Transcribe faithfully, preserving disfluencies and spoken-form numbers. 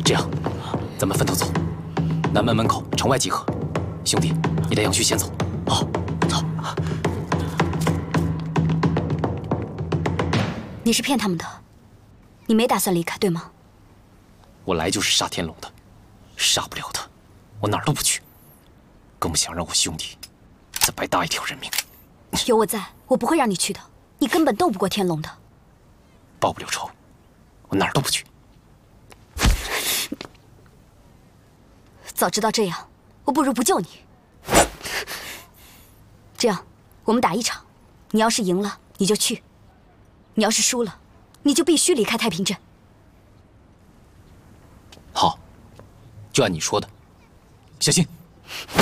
这样，咱们分头走，南门门口城外集合。兄弟，你带杨旭先走。 好，走。 你是骗他们的，你没打算离开，对吗？ 我来就是杀天龙的，杀不了他，我哪儿都不去，更不想让我兄弟再白搭一条人命。 有我在，我不会让你去的，你根本斗不过天龙的。 报不了仇，我哪儿都不去。 早知道这样，我不如不救你。这样，我们打一场，你要是赢了，你就去；你要是输了，你就必须离开太平镇。 好，就按你说的，小心。